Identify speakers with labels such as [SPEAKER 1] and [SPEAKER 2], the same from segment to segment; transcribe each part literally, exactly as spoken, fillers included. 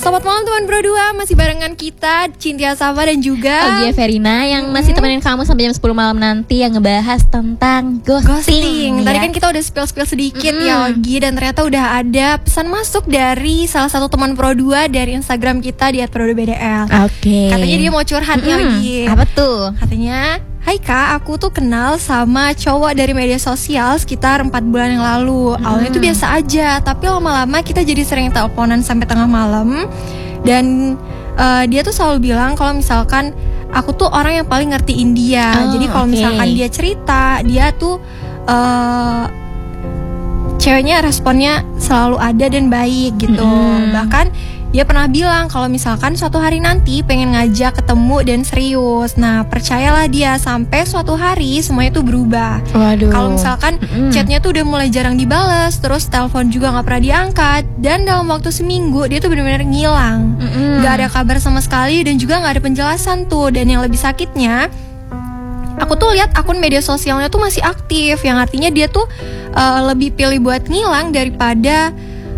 [SPEAKER 1] Selamat malam teman Bro dua, masih barengan kita Cynthia Safa dan juga
[SPEAKER 2] Ogia Verina yang masih temenin kamu sampai jam sepuluh malam nanti, yang ngebahas tentang ghosting,
[SPEAKER 1] ghosting.
[SPEAKER 2] Ya.
[SPEAKER 1] Tadi kan kita udah spill-spill sedikit
[SPEAKER 2] mm-hmm.
[SPEAKER 1] ya Ogi, dan ternyata udah ada pesan masuk dari salah satu teman Pro dua dari Instagram kita di at pro dua b d l.
[SPEAKER 2] Oke. Okay.
[SPEAKER 1] Katanya dia mau curhat nih
[SPEAKER 2] mm-hmm.
[SPEAKER 1] Ogi.
[SPEAKER 2] Apa tuh?
[SPEAKER 1] Katanya, hai kak, aku tuh kenal sama cowok dari media sosial sekitar empat bulan yang lalu. hmm. Awalnya tuh biasa aja, tapi lama-lama kita jadi sering teleponan sampai tengah malam. Dan uh, dia tuh selalu bilang kalau misalkan aku tuh orang yang paling ngertiin dia. oh, Jadi kalau okay. misalkan dia cerita, dia tuh uh, ceweknya responnya selalu ada dan baik gitu. hmm. Bahkan dia pernah bilang kalau misalkan suatu hari nanti pengen ngajak ketemu dan serius. Nah, percayalah dia, sampai suatu hari semuanya tuh berubah.
[SPEAKER 2] Waduh.
[SPEAKER 1] Kalau misalkan mm-hmm. chatnya tuh udah mulai jarang dibales, terus telepon juga nggak pernah diangkat, dan dalam waktu seminggu dia tuh benar-benar ngilang, mm-hmm. nggak ada kabar sama sekali, dan juga nggak ada penjelasan tuh. Dan yang lebih sakitnya, aku tuh lihat akun media sosialnya tuh masih aktif, yang artinya dia tuh uh, lebih pilih buat ngilang daripada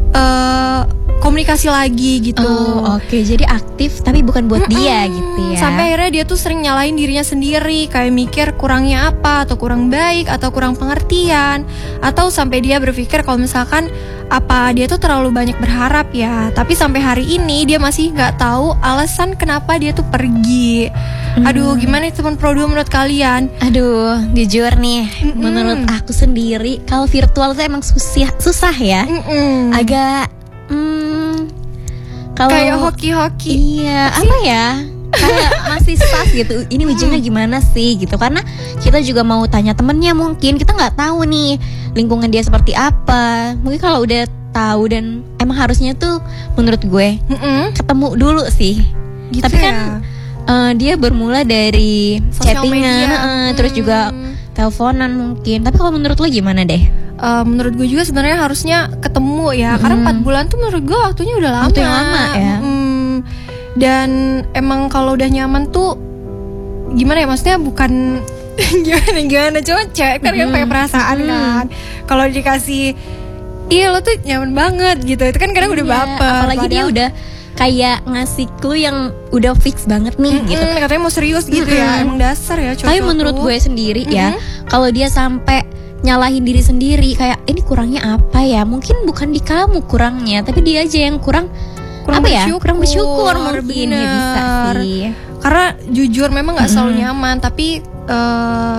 [SPEAKER 1] uh, komunikasi lagi gitu.
[SPEAKER 2] Oh, oke. Okay. Jadi aktif tapi bukan buat Mm-mm. dia gitu ya.
[SPEAKER 1] Sampai akhirnya dia tuh sering nyalahin dirinya sendiri, kayak mikir kurangnya apa, atau kurang baik, atau kurang pengertian, atau sampai dia berpikir kalau misalkan apa dia tuh terlalu banyak berharap ya. Tapi sampai hari ini dia masih nggak tahu alasan kenapa dia tuh pergi. Mm. Aduh, gimana nih teman Pro dua menurut kalian?
[SPEAKER 2] Aduh, jujur nih, Mm-mm. menurut aku sendiri kalau virtual tuh emang susah, susah ya. Mm-mm. Agak Hmm, kalau
[SPEAKER 1] kayak hoki-hoki.
[SPEAKER 2] Iya, apa ya? Kayak masih sus gitu. Ini ujungnya gimana sih gitu? Karena kita juga mau tanya temennya, mungkin kita nggak tahu nih lingkungan dia seperti apa. Mungkin kalau udah tahu, dan emang harusnya tuh menurut gue Mm-mm. ketemu dulu sih. Gitu. Tapi ya? kan uh, dia bermula dari
[SPEAKER 1] Sosial
[SPEAKER 2] chattingan, uh,
[SPEAKER 1] hmm.
[SPEAKER 2] terus juga teleponan mungkin. Tapi kalau menurut lo gimana deh?
[SPEAKER 1] Uh, menurut gue juga sebenarnya harusnya ketemu ya, mm-hmm. karena empat bulan tuh menurut gue waktunya udah lama.
[SPEAKER 2] Waktu yang lama ya.
[SPEAKER 1] Mm, dan emang kalau udah nyaman tuh gimana ya, maksudnya bukan gimana gimana coba cewek kan mm-hmm. pakai perasaan mm-hmm. kan. Kalau dikasih iya lo tuh nyaman banget gitu, itu kan kadang iya, udah baper.
[SPEAKER 2] Apalagi padahal dia udah kayak ngasih clue yang udah fix banget nih mm-hmm. gitu.
[SPEAKER 1] Katanya mau serius gitu mm-hmm. ya, emang dasar ya cowok.
[SPEAKER 2] Tapi menurut tuh. gue sendiri mm-hmm. ya, kalau dia sampai nyalahin diri sendiri, kayak ini kurangnya apa ya? Mungkin bukan di kamu kurangnya, tapi dia aja yang kurang, kurang apa bersyukur, ya? Kurang bersyukur mungkin ya, bisa sih.
[SPEAKER 1] Karena jujur memang nggak mm-hmm. selalu nyaman, tapi uh,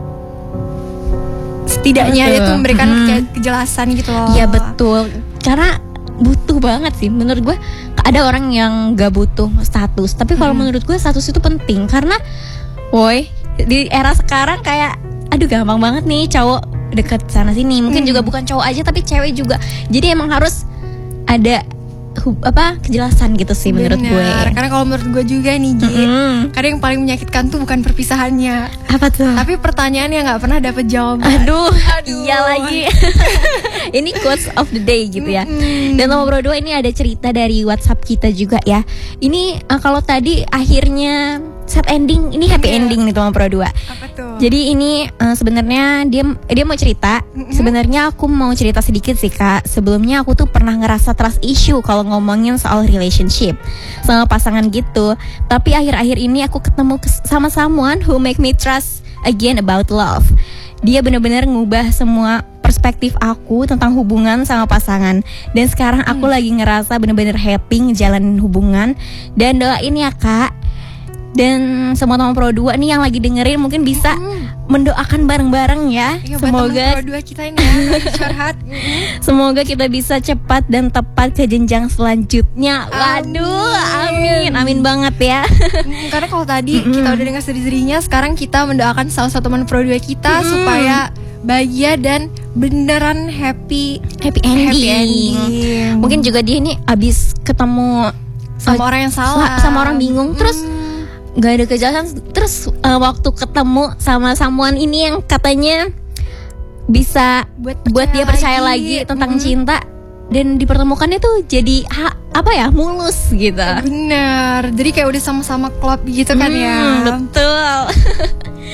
[SPEAKER 1] setidaknya betul. Itu memberikan mm-hmm. kejelasan gitu loh.
[SPEAKER 2] Iya betul. Karena butuh banget sih menurut gue. Ada orang yang gak butuh status, tapi kalau mm-hmm. menurut gue status itu penting. Karena woi, di era sekarang kayak aduh gampang banget nih cowok deket sana sini. Mungkin hmm. juga bukan cowok aja, tapi cewek juga. Jadi emang harus ada hub, apa kejelasan gitu sih. Bener. Menurut gue.
[SPEAKER 1] Karena kalau menurut gue juga nih Gi, mm-hmm. kadang yang paling menyakitkan tuh bukan perpisahannya. Apa tuh? Tapi pertanyaan yang gak pernah dapet jawaban.
[SPEAKER 2] Aduh, Aduh. Iya lagi. Ini quotes of the day gitu ya. Mm-hmm. Dan sama Bro dua ini ada cerita dari WhatsApp kita juga ya. Ini uh, kalau tadi akhirnya sad ending, ini happy yeah. ending nih teman Pro dua.
[SPEAKER 1] Apa tuh?
[SPEAKER 2] Jadi ini uh, sebenarnya dia dia mau cerita. Mm-hmm. Sebenarnya aku mau cerita sedikit sih Kak. Sebelumnya aku tuh pernah ngerasa trust issue kalau ngomongin soal relationship sama pasangan gitu. Tapi akhir-akhir ini aku ketemu sama someone who make me trust again about love. Dia benar-benar ngubah semua perspektif aku tentang hubungan sama pasangan. Dan sekarang aku hmm. lagi ngerasa benar-benar happy ngejalanin hubungan. Dan doain ya Kak, dan semua teman Pro dua nih yang lagi dengerin mungkin bisa mm. mendoakan bareng-bareng ya.
[SPEAKER 1] Iya,
[SPEAKER 2] semoga
[SPEAKER 1] Pro dua kita ini ya, curhat.
[SPEAKER 2] Semoga kita bisa cepat dan tepat ke jenjang selanjutnya. Waduh, amin, amin banget ya.
[SPEAKER 1] Karena kalau tadi mm-hmm. kita udah dengar sedih-sedihnya, sekarang kita mendoakan salah satu teman Pro dua kita mm. supaya bahagia dan beneran happy
[SPEAKER 2] happy ending.
[SPEAKER 1] happy ending.
[SPEAKER 2] Mungkin juga dia ini abis ketemu
[SPEAKER 1] sama uh, orang yang salah,
[SPEAKER 2] sama orang bingung mm. terus gak ada kejelasan, terus uh, waktu ketemu sama someone ini yang katanya bisa buat, buat dia percaya lagi, lagi tentang mm-hmm. cinta, dan dipertemukannya tuh jadi ha, apa ya mulus gitu.
[SPEAKER 1] Bener, jadi kayak udah sama-sama klop gitu kan mm, ya.
[SPEAKER 2] Betul.